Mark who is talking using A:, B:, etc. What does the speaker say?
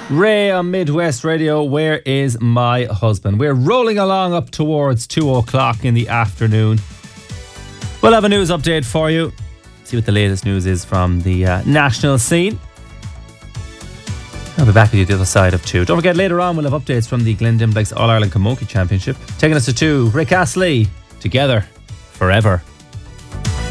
A: Ray on Midwest Radio, where is my husband? We're rolling along up towards 2 o'clock in the afternoon. We'll have a news update for you. See what the latest news is from the national scene. I'll be back with you the other side of 2. Don't forget, later on we'll have updates from the Glendinblights All-Ireland Camokie Championship. Taking us to 2, Rick Astley, Together Forever.